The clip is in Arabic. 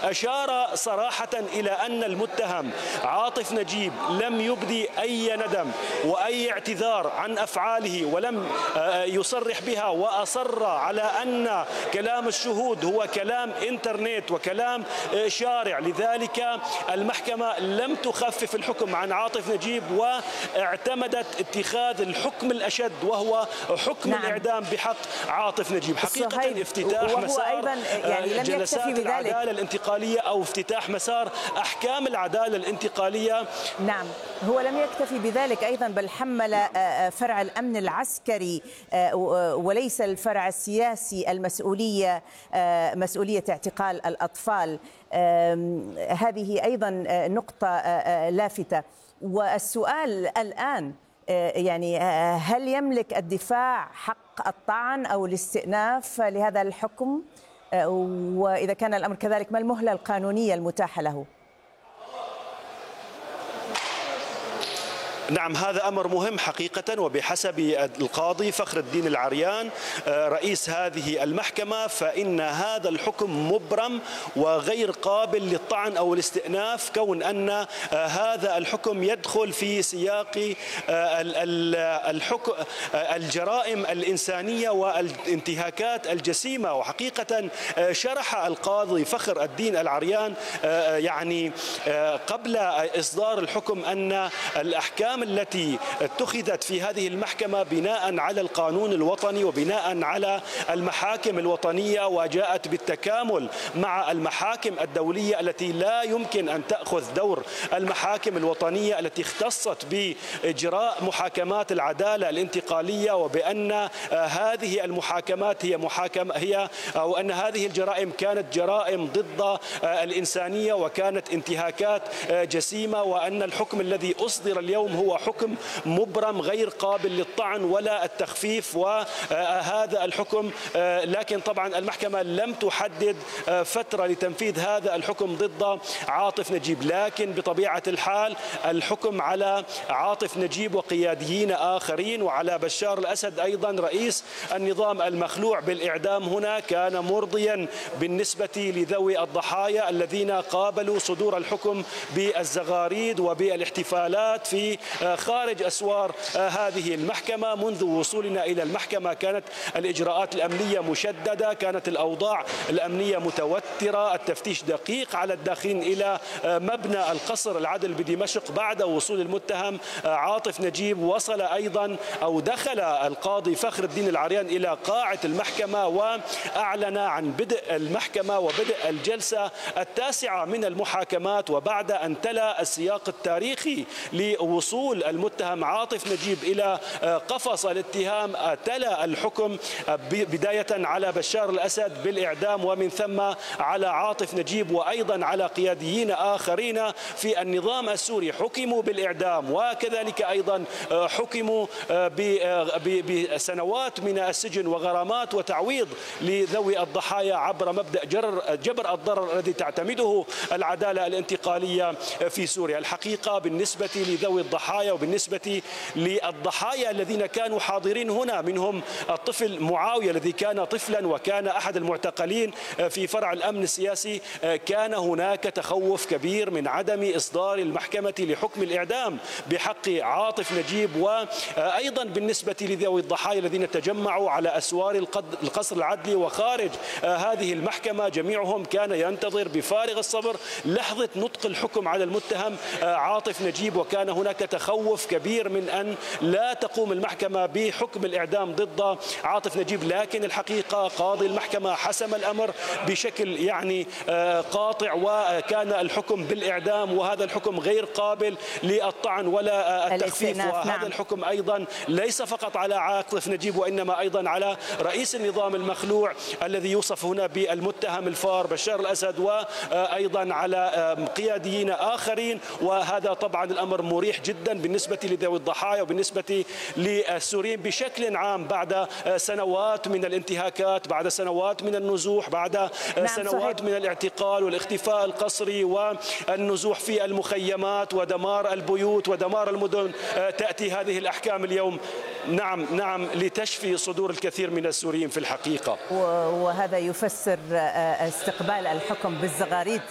أشار صراحة إلى أن المتهم عاطف نجيب لم يبدي أي ندم وأي اعتذار عن أفعاله ولم يصرح بها، وأصر على أن كلام الشهود هو كلام إنترنت وكلام شارع. لذلك المحكمة لم تخفف الحكم عن عاطف نجيب واعتمدت اتخاذ الحكم الأشد وهو حكم الإعدام بحق عاطف نجيب. حقيقة افتتاح مسار جلسات العدالة الانتقالية أو افتتاح مسار أحكام العدالة الانتقالية. نعم، هو لم يكتفي بذلك أيضا، بل حمل فرع الأمن العسكري وليس الفرع السياسي المسؤولية، مسؤولية اعتقال الأطفال. هذه أيضا نقطة لافتة. والسؤال الآن يعني هل يملك الدفاع حق الطعن أو الاستئناف لهذا الحكم؟ وإذا كان الأمر كذلك ما المهلة القانونية المتاحة له؟ نعم، هذا أمر مهم حقيقة، وبحسب القاضي فخر الدين العريان رئيس هذه المحكمة فإن هذا الحكم مبرم وغير قابل للطعن أو الاستئناف، كون أن هذا الحكم يدخل في سياق الجرائم الإنسانية والانتهاكات الجسيمة. وحقيقة شرح القاضي فخر الدين العريان يعني قبل إصدار الحكم أن الأحكام التي اتخذت في هذه المحكمة بناء على القانون الوطني وبناء على المحاكم الوطنية، وجاءت بالتكامل مع المحاكم الدولية التي لا يمكن أن تأخذ دور المحاكم الوطنية التي اختصت بإجراء محاكمات العدالة الانتقالية، وبأن هذه المحاكمات هي أو أن هذه الجرائم كانت جرائم ضد الإنسانية وكانت انتهاكات جسيمة، وأن الحكم الذي أصدر اليوم هو حكم مبرم غير قابل للطعن ولا التخفيف. وهذا الحكم لكن طبعا المحكمة لم تحدد فترة لتنفيذ هذا الحكم ضد عاطف نجيب، لكن بطبيعة الحال الحكم على عاطف نجيب وقياديين آخرين وعلى بشار الأسد أيضا رئيس النظام المخلوع بالإعدام هنا كان مرضيا بالنسبة لذوي الضحايا الذين قابلوا صدور الحكم بالزغاريد وبالاحتفالات في خارج أسوار هذه المحكمة. منذ وصولنا إلى المحكمة كانت الإجراءات الأمنية مشددة، كانت الأوضاع الأمنية متوترة، التفتيش دقيق على الداخلين إلى مبنى القصر العدل بدمشق. بعد وصول المتهم عاطف نجيب وصل أيضا أو دخل القاضي فخر الدين العريان إلى قاعة المحكمة وأعلن عن بدء المحكمة وبدء الجلسة التاسعة من المحاكمات. وبعد أن تلا السياق التاريخي لوصول المتهم عاطف نجيب إلى قفص الاتهام تلا الحكم بداية على بشار الأسد بالإعدام، ومن ثم على عاطف نجيب وأيضا على قياديين آخرين في النظام السوري حكموا بالإعدام، وكذلك أيضا حكموا بسنوات من السجن وغرامات وتعويض لذوي الضحايا عبر مبدأ جبر الضرر الذي تعتمده العدالة الانتقالية في سوريا. الحقيقة بالنسبة لذوي الضحايا وبالنسبة للضحايا الذين كانوا حاضرين هنا، منهم الطفل معاوية الذي كان طفلا وكان أحد المعتقلين في فرع الأمن السياسي، كان هناك تخوف كبير من عدم إصدار المحكمة لحكم الإعدام بحق عاطف نجيب. وأيضا بالنسبة لذوي الضحايا الذين تجمعوا على أسوار القصر العدلي وخارج هذه المحكمة، جميعهم كان ينتظر بفارغ الصبر لحظة نطق الحكم على المتهم عاطف نجيب، وكان هناك تخوف كبير من أن لا تقوم المحكمة بحكم الإعدام ضد عاطف نجيب. لكن الحقيقة قاضي المحكمة حسم الأمر بشكل يعني قاطع، وكان الحكم بالإعدام، وهذا الحكم غير قابل للطعن ولا التخفيف. وهذا الحكم أيضا ليس فقط على عاطف نجيب وإنما أيضا على رئيس النظام المخلوع الذي يوصف هنا بالمتهم الفار بشار الأسد، وأيضا على قياديين آخرين. وهذا طبعا الأمر مريح جدا بالنسبة لذوي الضحايا وبالنسبة للسوريين بشكل عام، بعد سنوات من الانتهاكات، بعد سنوات من النزوح، بعد سنوات من الاعتقال والاختفاء القسري والنزوح في المخيمات ودمار البيوت ودمار المدن. تأتي هذه الأحكام اليوم نعم لتشفي صدور الكثير من السوريين في الحقيقة. وهذا يفسر استقبال الحكم بالزغاريد